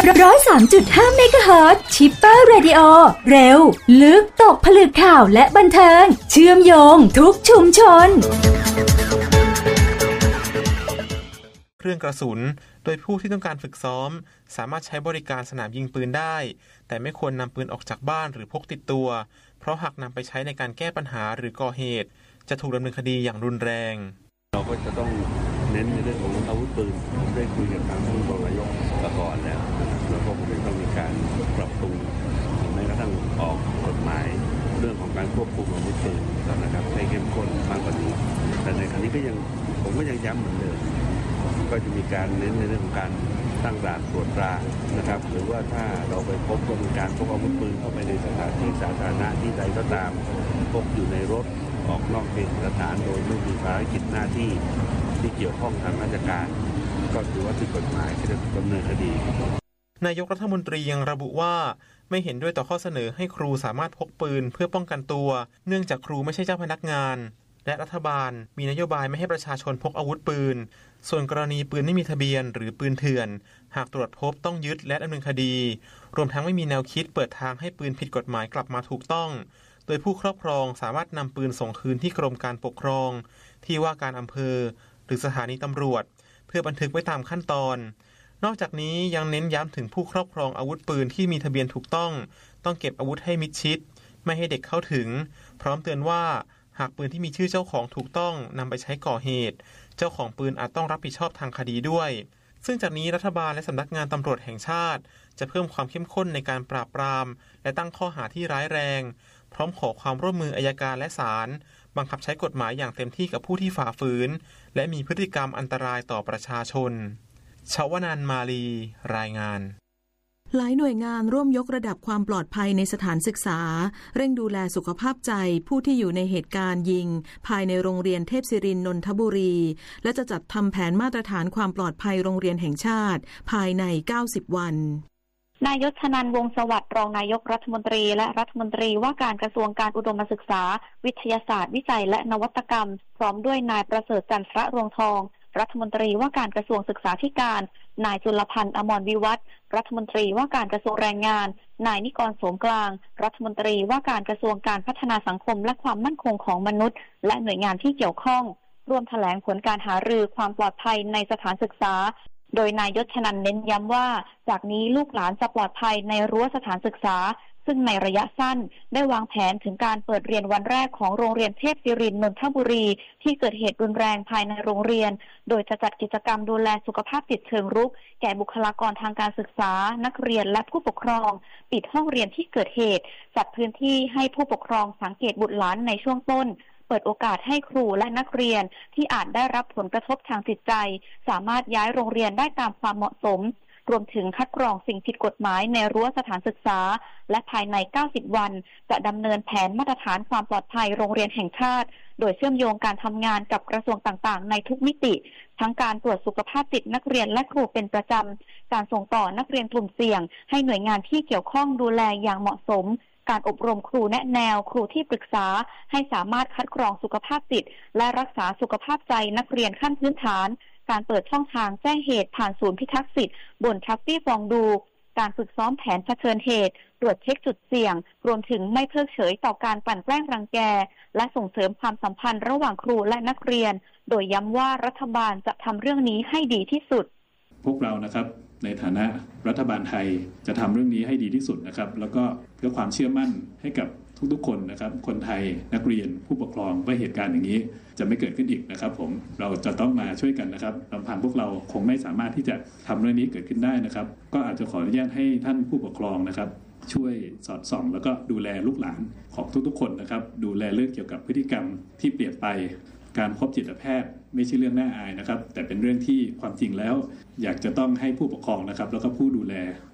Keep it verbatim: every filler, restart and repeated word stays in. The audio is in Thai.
ร้อยสามจุดห้าเมกะเฮิรตซ์ชิปเปอร์เรดิโอเร็วลึกตกผลึกข่าวและบันเทิงเชื่อมโยงทุกชุมชนเครื่องกระสุนโดยผู้ที่ต้องการฝึกซ้อมสามารถใช้บริการสนามยิงปืนได้แต่ไม่ควรนำปืนออกจากบ้านหรือพกติดตัวเพราะหากนำไปใช้ในการแก้ปัญหาหรือก่อเหตุจะถูกดำเนินคดีอย่างรุนแรงเราก็จะต้องเน้นในเรื่องของอาวุธปืนผมได้คุยกับทางผู้บริหารตะกอนแล้วแล้วก็ผมต้องมีการปรับปรุงแม้กระทั่งออกกฎหมายเรื่องของการควบคุมอาวุธปืนนะครับให้เข้มข้นมากกว่านี้แต่ในครั้งนี้ก็ยังผมก็ยังย้ำเหมือนเดิมก็จะมีการเน้นในเรื่องของการตั้งด่านตรวจตรานะครับหรือว่าถ้าเราไปพบว่ามีการพกอาวุธปืนเข้าไปในสถานที่สาธารณะที่ใดก็ตามพกอยู่ในรถออกนอกเขตสถานโดยไม่มีภารกิจหน้าที่ที่เกี่ยวข้องทางราชการก็ถือว่าผิดกฎหมายที่จะดำเนินคดีนายกรัฐมนตรียังระบุว่าไม่เห็นด้วยต่อข้อเสนอให้ครูสามารถพกปืนเพื่อป้องกันตัวเนื่องจากครูไม่ใช่เจ้าพนักงานและรัฐบาลมีนโยบายไม่ให้ประชาชนพกอาวุธปืนส่วนกรณีปืนไม่มีทะเบียนหรือปืนเถื่อนหากตรวจพบต้องยึดและดำเนินคดีรวมทั้งไม่มีแนวคิดเปิดทางให้ปืนผิดกฎหมายกลับมาถูกต้องโดยผู้ครอบครองสามารถนำปืนส่งคืนที่กรมการปกครองที่ว่าการอำเภอหรือสถานีตำรวจเพื่อบันทึกไว้ตามขั้นตอนนอกจากนี้ยังเน้นย้ำถึงผู้ครอบครองอาวุธปืนที่มีทะเบียนถูกต้องต้องเก็บอาวุธให้มิดชิดไม่ให้เด็กเข้าถึงพร้อมเตือนว่าหากปืนที่มีชื่อเจ้าของถูกต้องนำไปใช้ก่อเหตุเจ้าของปืนอาจต้องรับผิดชอบทางคดีด้วยซึ่งจากนี้รัฐบาลและสำนักงานตำรวจแห่งชาติจะเพิ่มความเข้มข้นในการปราบปรามและตั้งข้อหาที่ร้ายแรงพร้อมขอความร่วมมืออัยการและศาลบังคับใช้กฎหมายอย่างเต็มที่กับผู้ที่ฝ่าฝืนและมีพฤติกรรมอันตรายต่อประชาชนชวนันท์ มาลีรายงานหลายหน่วยงานร่วมยกระดับความปลอดภัยในสถานศึกษาเร่งดูแลสุขภาพใจผู้ที่อยู่ในเหตุการณ์ยิงภายในโรงเรียนเทพศิรินทร์นนทบุรีและจะจัดทำแผนมาตรฐานความปลอดภัยโรงเรียนแห่งชาติภายในเก้าสิบวันนายชนันท์ วงศ์สวัสดิ์รองนายกรัฐมนตรีและรัฐมนตรีว่าการกระทรวงการอุดมศึกษาวิทยาศาสตร์วิจัยและนวัตกรรมพร้อมด้วยนายประเสริฐจันทระรวงทองรัฐมนตรีว่าการกระทรวงศึกษาธิการนายจุลพันธ์ อมรวิวัฒน์รัฐมนตรีว่าการกระทรวงแรงงานนายนิกรโสมกลางรัฐมนตรีว่าการกระทรวงการพัฒนาสังคมและความมั่นคงของมนุษย์และหน่วยงานที่เกี่ยวข้องร่วมแถลงผลการหารือความปลอดภัยในสถานศึกษาโดยนายชนันท์เน้นย้ำว่าจากนี้ลูกหลานจะปลอดภัยในรั้วสถานศึกษาซึ่งในระยะสั้นได้วางแผนถึงการเปิดเรียนวันแรกของโรงเรียนเทพศิรินทร์นนทบุรีที่เกิดเหตุรุนแรงภายในโรงเรียนโดยจะจัดกิจกรรมดูแลสุขภาพจิตเชิงรุกแก่บุคลากรทางการศึกษานักเรียนและผู้ปกครองปิดห้องเรียนที่เกิดเหตุจัดพื้นที่ให้ผู้ปกครองสังเกตบุตรหลานในช่วงต้นเปิดโอกาสให้ครูและนักเรียนที่อาจได้รับผลกระทบทางจิตใจสามารถย้ายโรงเรียนได้ตามความเหมาะสมรวมถึงคัดกรองสิ่งผิดกฎหมายในรั้วสถานศึกษาและภายในเก้าสิบวันจะดำเนินแผนมาตรฐานความปลอดภัยโรงเรียนแห่งชาติโดยเชื่อมโยงการทำงานกับกระทรวงต่างๆในทุกมิติทั้งการตรวจสุขภาพจิตนักเรียนและครูเป็นประจำการส่งต่อนักเรียนกลุ่มเสี่ยงให้หน่วยงานที่เกี่ยวข้องดูแลอย่างเหมาะสมการอบรมครูแนะแนวครูที่ปรึกษาให้สามารถคัดกรองสุขภาพจิตและรักษาสุขภาพใจนักเรียนขั้นพื้นฐานการเปิดช่องทางแจ้งเหตุผ่านศูนย์พิทักษ์สิทธิ์บนทัฟฟี่ฟองดูการฝึกซ้อมแผนเผชิญเหตุตรวจเช็คจุดเสี่ยงรวมถึงไม่เพิกเฉยต่อการกลั่นแกล้งรังแกและส่งเสริมความสัมพันธ์ระหว่างครูและนักเรียนโดยย้ำว่ารัฐบาลจะทำเรื่องนี้ให้ดีที่สุดพวกเรานะครับในฐานะรัฐบาลไทยจะทำเรื่องนี้ให้ดีที่สุดนะครับแล้วก็เพื่อความเชื่อมั่นให้กับทุกๆคนนะครับคนไทยนักเรียนผู้ปกครองว่าเหตุการณ์อย่างนี้จะไม่เกิดขึ้นอีกนะครับผมเราจะต้องมาช่วยกันนะครับลำพังพวกเราคงไม่สามารถที่จะทำเรื่องนี้เกิดขึ้นได้นะครับก็อาจจะขออนุญาตให้ท่านผู้ปกครองนะครับช่วยสอดส่องแล้วก็ดูแลลูกหลานของทุกๆคนนะครับดูแลเรื่องเกี่ยวกับพฤติกรรมที่เปลี่ยนไปการพบจิตแพทย์ไม่ใช่เรื่องน่าอายนะครับแต่เป็นเรื่องที่ความจริงแล้วอยากจะต้องให้ผู้ปกครองนะครับแล้วก็ผู้ดูแล